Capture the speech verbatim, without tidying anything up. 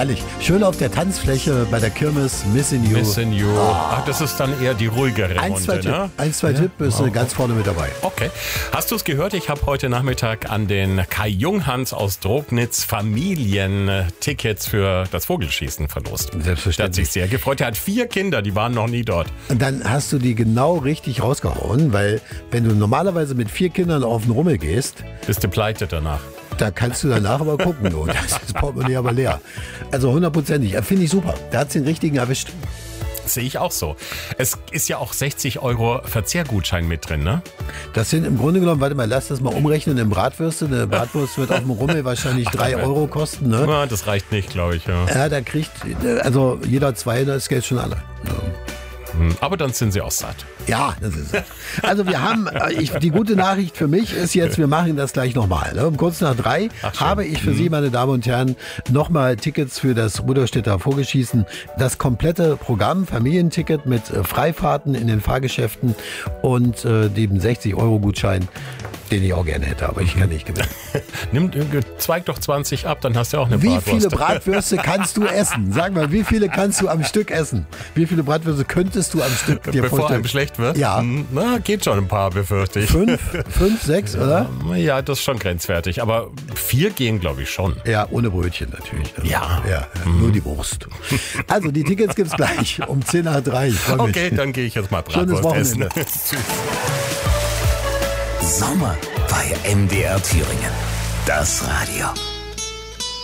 Herrlich. Schön auf der Tanzfläche bei der Kirmes, Missing You. Missing You. Oh. Ach, das ist dann eher die ruhigere Eins, Runde, zwei ne? Tipp, eins, zwei ja? Tipp, bist du oh. ganz vorne mit dabei. Okay. Hast du es gehört? Ich habe heute Nachmittag an den Kai Junghans aus Drognitz Familientickets für das Vogelschießen verlost. Selbstverständlich. Der hat sich sehr gefreut. Er hat vier Kinder, die waren noch nie dort. Und dann hast du die genau richtig rausgehauen, weil wenn du normalerweise mit vier Kindern auf den Rummel gehst, bist du pleite danach. Da kannst du danach aber gucken. Du. Das ist das Portemonnaie aber leer. Also hundertprozentig. Finde ich super. Da hat es den richtigen erwischt. Sehe ich auch so. Es ist ja auch sechzig Euro Verzehrgutschein mit drin, ne? Das sind im Grunde genommen, warte mal, lass das mal umrechnen in Bratwürste. Eine Bratwurst wird auf dem Rummel wahrscheinlich drei Euro kosten, ne? Ja, das reicht nicht, glaube ich. Ja. ja, da kriegt, also jeder zwei, das Geld schon alle. Ja. Aber dann sind sie auch satt. Ja, das ist es. Also wir haben, ich, die gute Nachricht für mich ist jetzt, wir machen das gleich nochmal. Ne? Um kurz nach drei Ach, habe ich für mhm. Sie, meine Damen und Herren, nochmal Tickets für das Rudolstädter Vogelschießen. Das komplette Programm, Familienticket mit äh, Freifahrten in den Fahrgeschäften und äh, dem sechzig Euro Gutschein, den ich auch gerne hätte, aber ich kann nicht gewinnen. Nimm, zweig doch zwanzig ab, dann hast du auch eine wie Bratwurst. Wie viele Bratwürste kannst du essen? Sag mal, wie viele kannst du am Stück essen? Wie viele Bratwürste könntest du am Stück dir Bevor vorstellen? einem schlecht wird? Ja. Na, geht schon ein paar, befürchte ich. Fünf, fünf, sechs, oder? Ja, das ist schon grenzwertig, aber vier gehen, glaube ich, schon. Ja, ohne Brötchen natürlich. Also, ja. ja mhm. Nur die Wurst. Also, die Tickets gibt's gleich um zehn nach drei. Ich freu mich. Okay, dann gehe ich jetzt mal Schönes Bratwurst Wochenende. essen. Tschüss. Sommer bei M D R Thüringen. Das Radio.